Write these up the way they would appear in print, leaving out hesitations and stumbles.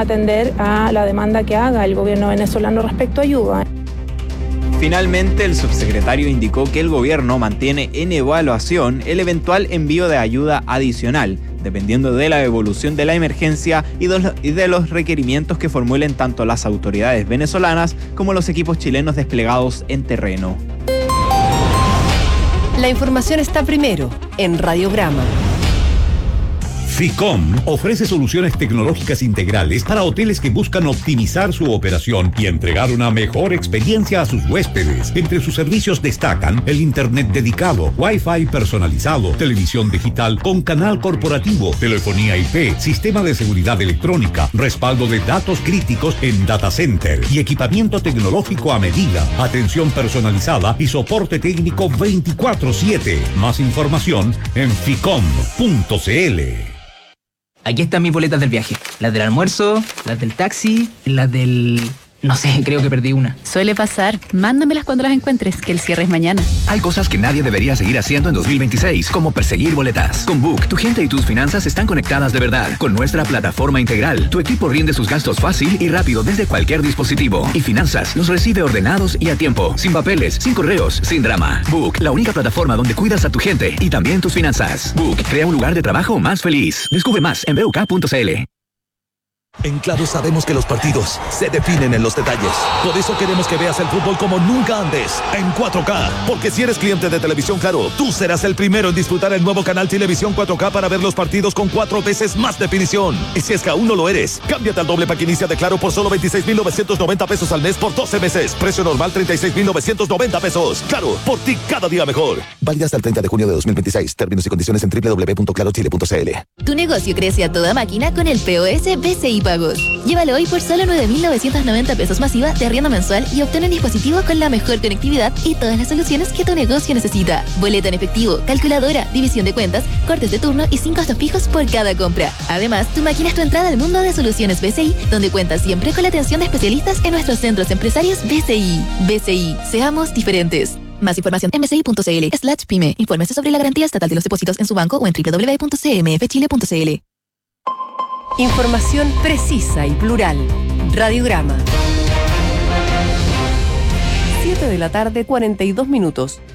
atender a la demanda que haga el gobierno venezolano respecto a ayuda. Finalmente, el subsecretario indicó que el gobierno mantiene en evaluación el eventual envío de ayuda adicional, dependiendo de la evolución de la emergencia y de los requerimientos que formulen tanto las autoridades venezolanas como los equipos chilenos desplegados en terreno. La información está primero en Radiograma. FICOM ofrece soluciones tecnológicas integrales para hoteles que buscan optimizar su operación y entregar una mejor experiencia a sus huéspedes. Entre sus servicios destacan el internet dedicado, Wi-Fi personalizado, televisión digital con canal corporativo, telefonía IP, sistema de seguridad electrónica, respaldo de datos críticos en data center y equipamiento tecnológico a medida, atención personalizada y soporte técnico 24/7. Más información en ficom.cl. Aquí están mis boletas del viaje. Las del almuerzo, las del taxi, las del... No sé, creo que perdí una. Suele pasar. Mándamelas cuando las encuentres, que el cierre es mañana. Hay cosas que nadie debería seguir haciendo en 2026, como perseguir boletas. Con Book, tu gente y tus finanzas están conectadas de verdad. Con nuestra plataforma integral, tu equipo rinde sus gastos fácil y rápido desde cualquier dispositivo. Y finanzas los recibe ordenados y a tiempo. Sin papeles, sin correos, sin drama. Book, la única plataforma donde cuidas a tu gente y también tus finanzas. Book, crea un lugar de trabajo más feliz. Descubre más en buk.cl. En Claro sabemos que los partidos se definen en los detalles. Por eso queremos que veas el fútbol como nunca antes, en 4K. Porque si eres cliente de Televisión Claro, tú serás el primero en disfrutar el nuevo canal Televisión 4K para ver los partidos con 4 veces más definición. Y si es que aún no lo eres, cámbiate al doble pack inicia de Claro por solo 26,990 pesos al mes por 12 meses. Precio normal 36,990 pesos. Claro, por ti cada día mejor. Válida hasta el 30 de junio de 2026. Términos y condiciones en www.clarochile.cl. Tu negocio crece a toda máquina con el POS BCI Pagos. Llévalo hoy por solo 9,990 pesos masiva de arriendo mensual y obtén un dispositivo con la mejor conectividad y todas las soluciones que tu negocio necesita. Boleta en efectivo, calculadora, división de cuentas, cortes de turno y 5 costos fijos por cada compra. Además, tu máquina es tu entrada al mundo de soluciones BCI, donde cuentas siempre con la atención de especialistas en nuestros centros empresarios BCI. BCI, seamos diferentes. Más información en bci.cl/pyme. Infórmese sobre la garantía estatal de los depósitos en su banco o en www.cmfchile.cl. Información precisa y plural. Radiograma. 7:42 p.m.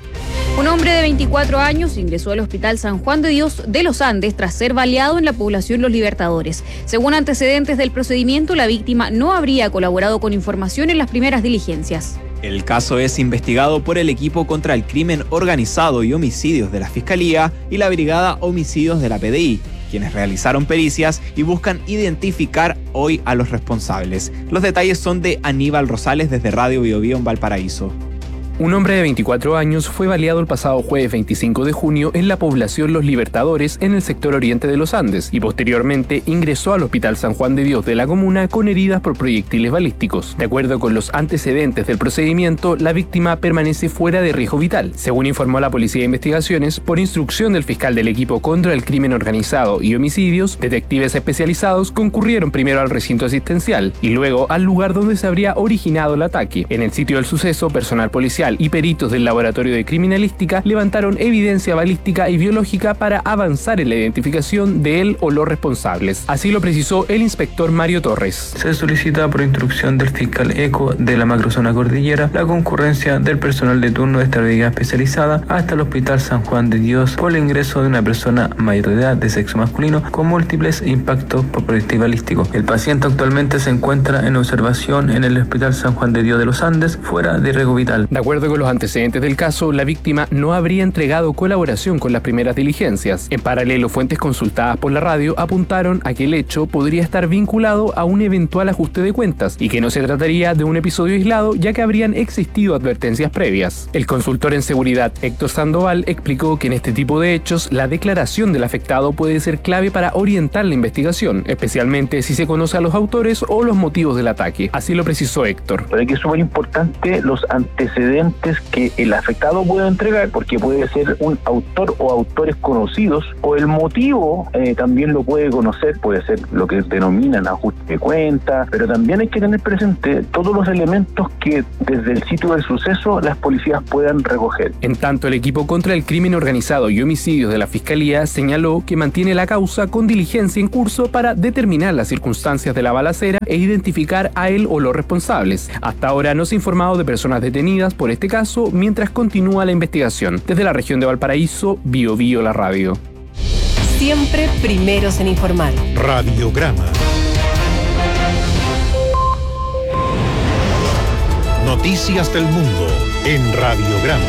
Un hombre de 24 años ingresó al Hospital San Juan de Dios de los Andes tras ser baleado en la población Los Libertadores. Según antecedentes del procedimiento, la víctima no habría colaborado con información en las primeras diligencias. El caso es investigado por el equipo contra el crimen organizado y homicidios de la Fiscalía y la Brigada Homicidios de la PDI, quienes realizaron pericias y buscan identificar hoy a los responsables. Los detalles son de Aníbal Rosales desde Radio Biobío en Valparaíso. Un hombre de 24 años fue baleado el pasado jueves 25 de junio en la población Los Libertadores en el sector oriente de los Andes y posteriormente ingresó al Hospital San Juan de Dios de la comuna con heridas por proyectiles balísticos. De acuerdo con los antecedentes del procedimiento, la víctima permanece fuera de riesgo vital. Según informó la Policía de Investigaciones, por instrucción del fiscal del equipo contra el crimen organizado y homicidios, detectives especializados concurrieron primero al recinto asistencial y luego al lugar donde se habría originado el ataque. En el sitio del suceso, personal policial y peritos del Laboratorio de Criminalística levantaron evidencia balística y biológica para avanzar en la identificación de él o los responsables. Así lo precisó el inspector Mario Torres. Se solicita por instrucción del fiscal ECO de la macrozona cordillera la concurrencia del personal de turno de esta brigada especializada hasta el Hospital San Juan de Dios por el ingreso de una persona mayor de edad de sexo masculino con múltiples impactos por proyectil balístico. El paciente actualmente se encuentra en observación en el Hospital San Juan de Dios de los Andes fuera de riesgo vital. De acuerdo con los antecedentes del caso, la víctima no habría entregado colaboración con las primeras diligencias. En paralelo, fuentes consultadas por la radio apuntaron a que el hecho podría estar vinculado a un eventual ajuste de cuentas y que no se trataría de un episodio aislado, ya que habrían existido advertencias previas. El consultor en seguridad Héctor Sandoval explicó que en este tipo de hechos la declaración del afectado puede ser clave para orientar la investigación, especialmente si se conoce a los autores o los motivos del ataque. Así lo precisó Héctor. Pero que es súper importante los antecedentes antecedentes que el afectado puede entregar, porque puede ser un autor o autores conocidos, o el motivo también lo puede conocer, puede ser lo que denominan ajuste de cuenta, pero también hay que tener presente todos los elementos que desde el sitio del suceso las policías puedan recoger. En tanto, el equipo contra el crimen organizado y homicidios de la Fiscalía señaló que mantiene la causa con diligencia en curso para determinar las circunstancias de la balacera e identificar a él o los responsables. Hasta ahora no se ha informado de personas detenidas por este caso mientras continúa la investigación. Desde la región de Valparaíso, Bio Bio la radio. Siempre primeros en informar. Radiograma. Noticias del mundo en Radiograma.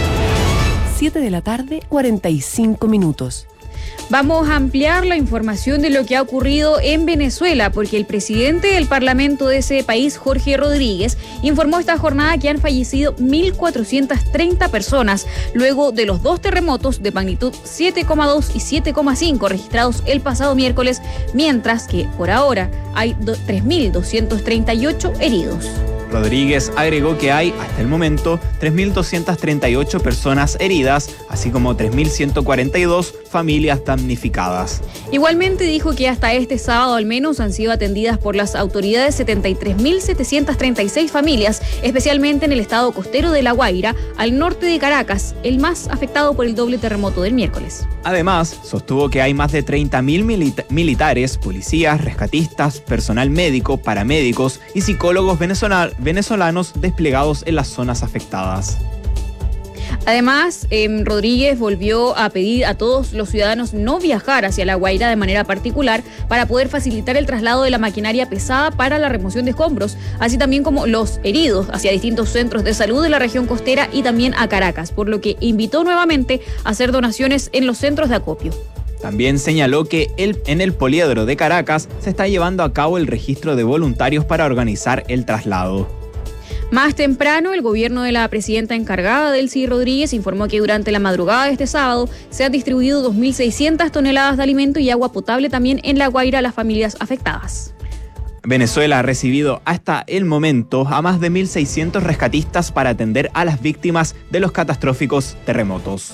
7:45 p.m. Vamos a ampliar la información de lo que ha ocurrido en Venezuela, porque el presidente del Parlamento de ese país, Jorge Rodríguez, informó esta jornada que han fallecido 1.430 personas luego de los 2 terremotos de magnitud 7,2 y 7,5 registrados el pasado miércoles, mientras que por ahora hay 3.238 heridos. Rodríguez agregó que hay, hasta el momento, 3.238 personas heridas, así como 3.142 familias damnificadas. Igualmente dijo que hasta este sábado al menos han sido atendidas por las autoridades 73.736 familias, especialmente en el estado costero de La Guaira, al norte de Caracas, el más afectado por el doble terremoto del miércoles. Además, sostuvo que hay más de 30.000 militares, policías, rescatistas, personal médico, paramédicos y psicólogos venezolanos desplegados en las zonas afectadas. Además, Rodríguez volvió a pedir a todos los ciudadanos no viajar hacia La Guaira de manera particular para poder facilitar el traslado de la maquinaria pesada para la remoción de escombros, así también como los heridos hacia distintos centros de salud de la región costera y también a Caracas, por lo que invitó nuevamente a hacer donaciones en los centros de acopio. También señaló que en el poliedro de Caracas se está llevando a cabo el registro de voluntarios para organizar el traslado. Más temprano, el gobierno de la presidenta encargada, Delcy Rodríguez, informó que durante la madrugada de este sábado se han distribuido 2.600 toneladas de alimento y agua potable también en La Guaira a las familias afectadas. Venezuela ha recibido hasta el momento a más de 1.600 rescatistas para atender a las víctimas de los catastróficos terremotos.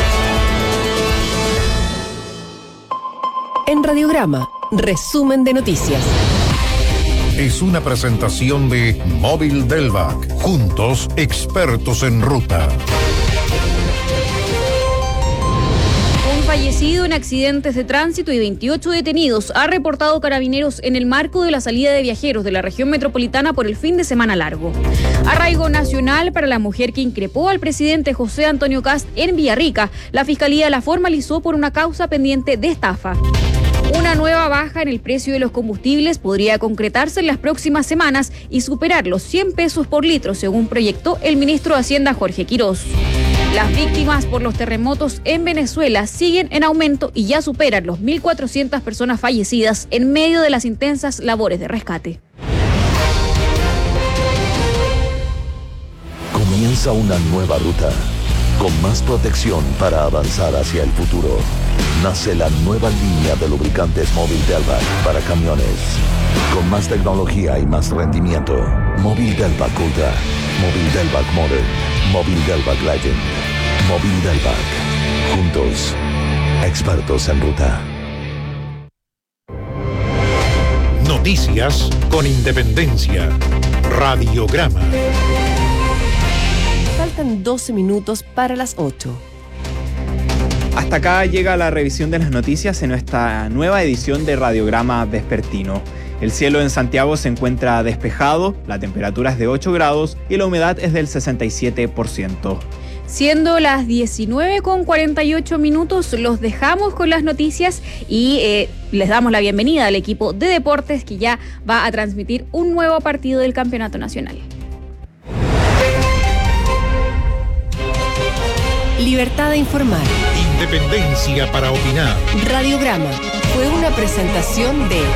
En Radiograma, resumen de noticias. Es una presentación de Móvil Delvac. Juntos, expertos en ruta. Un fallecido en accidentes de tránsito y 28 detenidos ha reportado Carabineros en el marco de la salida de viajeros de la región metropolitana por el fin de semana largo. Arraigo nacional para la mujer que increpó al presidente José Antonio Kast en Villarrica. La Fiscalía la formalizó por una causa pendiente de estafa. Una nueva baja en el precio de los combustibles podría concretarse en las próximas semanas y superar los 100 pesos por litro, según proyectó el ministro de Hacienda Jorge Quirós. Las víctimas por los terremotos en Venezuela siguen en aumento y ya superan los 1.400 personas fallecidas en medio de las intensas labores de rescate. Comienza una nueva ruta, con más protección para avanzar hacia el futuro. Nace la nueva línea de lubricantes Móvil Delvac para camiones. Con más tecnología y más rendimiento. Móvil Delvac Ultra, Móvil Delvac Modern, Móvil Delvac Legend, Móvil Delvac. Juntos, expertos en ruta. Noticias con independencia. Radiograma. Faltan 12 minutos para las 8. Hasta acá llega la revisión de las noticias en nuestra nueva edición de Radiograma Vespertino. El cielo en Santiago se encuentra despejado, la temperatura es de 8 grados y la humedad es del 67%. Siendo las 19:48, los dejamos con las noticias y les damos la bienvenida al equipo de deportes que ya va a transmitir un nuevo partido del Campeonato Nacional. Libertad de informar. Independencia para opinar. Radiograma fue una presentación de...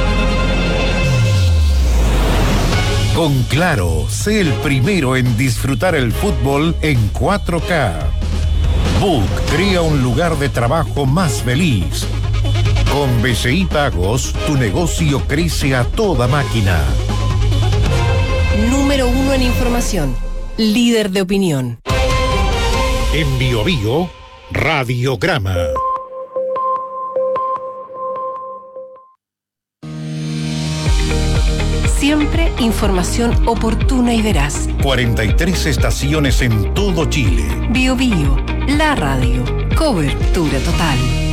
Con Claro, sé el primero en disfrutar el fútbol en 4K. Book crea un lugar de trabajo más feliz. Con BCI Pagos, tu negocio crece a toda máquina. Número 1 en información. líder de opinión. En Bio Bio, Radiograma. Siempre información oportuna y veraz. 43 estaciones en todo Chile. Bio Bio, la radio. Cobertura total.